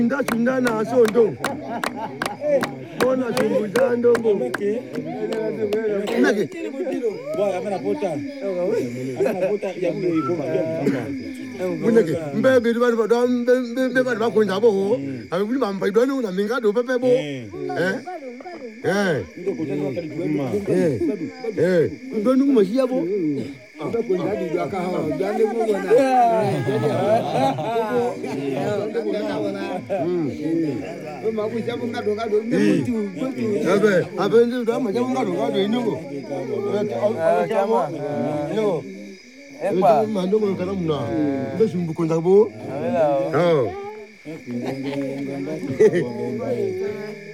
Ndashindana sondo. Bona chunguzando ngo. Nake. Boy, amena pota ya mleiko. Muneke mbebe bari bakonja bo. Abuli mamba idwani una mingado pepe bo. Ndoni kumashia bo. Ndakonja di akahawa. Ndani mwana. Mabuja bungado mutu. Abenze ndo amaja bungado inyungu. Chama. Yo. Epa. Mando mo kana muna. Ndo shimbu konja bo.